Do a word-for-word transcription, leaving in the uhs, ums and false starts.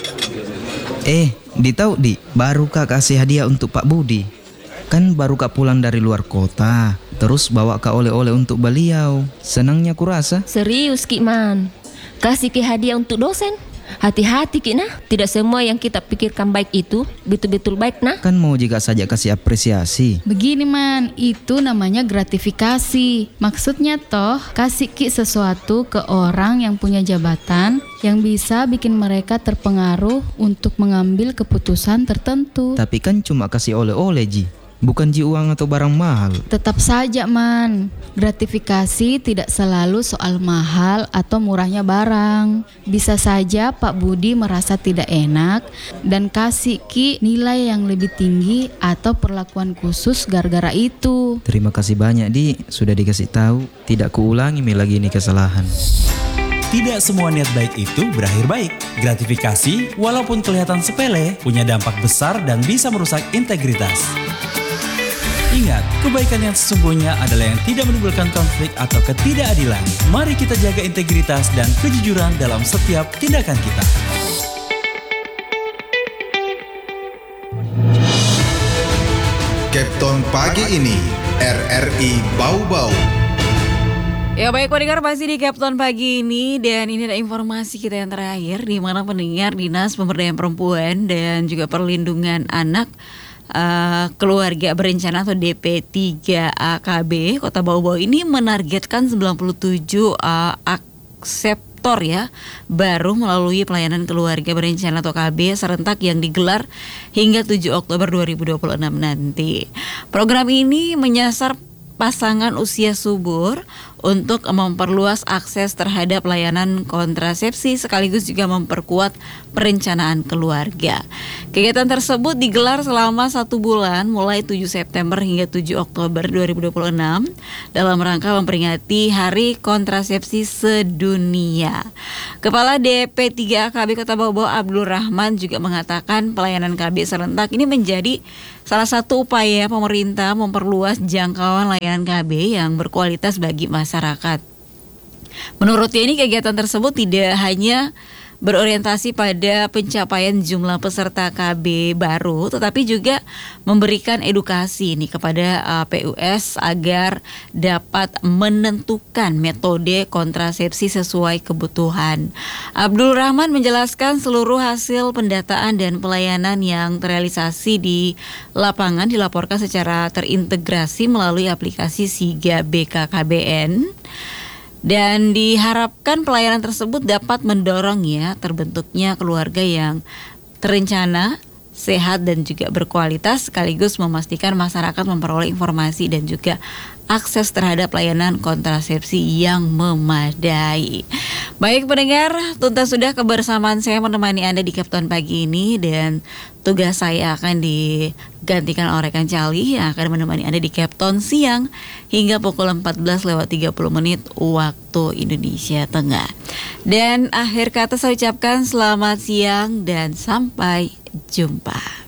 Eh, di tahu di, baru Kak kasih hadiah untuk Pak Budi. Kan baru Kak pulang dari luar kota, terus bawa Kak oleh-oleh untuk beliau. Senangnya kurasa. Serius Ki Man, kasih Ki hadiah untuk dosen. Hati-hati Ki nah, tidak semua yang kita pikirkan baik itu betul-betul baik nah. Kan mau jika saja kasih apresiasi. Begini Man, itu namanya gratifikasi. Maksudnya toh kasih Ki sesuatu ke orang yang punya jabatan yang bisa bikin mereka terpengaruh untuk mengambil keputusan tertentu. Tapi kan cuma kasih oleh-oleh Ji, bukan ji uang atau barang mahal. Tetap saja Man, gratifikasi tidak selalu soal mahal atau murahnya barang. Bisa saja Pak Budi merasa tidak enak dan kasih Ki nilai yang lebih tinggi atau perlakuan khusus gara-gara itu. Terima kasih banyak Di, sudah dikasih tahu. Tidak kuulangi mi lagi ini kesalahan. Tidak semua niat baik itu berakhir baik. Gratifikasi, walaupun kelihatan sepele, punya dampak besar dan bisa merusak integritas. Ingat, kebaikan yang sesungguhnya adalah yang tidak menimbulkan konflik atau ketidakadilan. Mari kita jaga integritas dan kejujuran dalam setiap tindakan kita. Kapten Pagi ini, R R I Bau-Bau. Ya baik pendengar, masih di Kapten Pagi ini dan ini ada informasi kita yang terakhir di mana pendengar Dinas Pemberdayaan Perempuan dan juga Perlindungan Anak Uh, Keluarga Berencana atau D P tiga A K B Kota Bau-Bau ini menargetkan sembilan puluh tujuh uh, akseptor ya baru melalui pelayanan keluarga berencana atau K B serentak yang digelar hingga tujuh Oktober dua ribu dua puluh enam nanti. Program ini menyasar pasangan usia subur untuk memperluas akses terhadap layanan kontrasepsi sekaligus juga memperkuat perencanaan keluarga. Kegiatan tersebut digelar selama satu bulan mulai tujuh September hingga tujuh Oktober dua ribu dua puluh enam dalam rangka memperingati Hari Kontrasepsi Sedunia. Kepala D P tiga A K B Kota Bau-Bau Abdul Rahman juga mengatakan pelayanan K B serentak ini menjadi salah satu upaya pemerintah memperluas jangkauan layanan K B yang berkualitas bagi masyarakat. Menurutnya ini kegiatan tersebut tidak hanya berorientasi pada pencapaian jumlah peserta K B baru, tetapi juga memberikan edukasi nih kepada uh, P U S agar dapat menentukan metode kontrasepsi sesuai kebutuhan. Abdul Rahman menjelaskan seluruh hasil pendataan dan pelayanan yang terrealisasi di lapangan dilaporkan secara terintegrasi melalui aplikasi Siga B K K B N. Dan diharapkan pelayanan tersebut dapat mendorong ya terbentuknya keluarga yang terencana, sehat dan juga berkualitas sekaligus memastikan masyarakat memperoleh informasi dan juga akses terhadap layanan kontrasepsi yang memadai. Baik pendengar, tuntas sudah kebersamaan saya menemani Anda di Kapten Pagi ini dan tugas saya akan digantikan oleh Kang Cali yang akan menemani Anda di Kapten Siang hingga pukul empat belas lewat tiga puluh menit waktu Indonesia Tengah. Dan akhir kata saya ucapkan selamat siang dan sampai jumpa.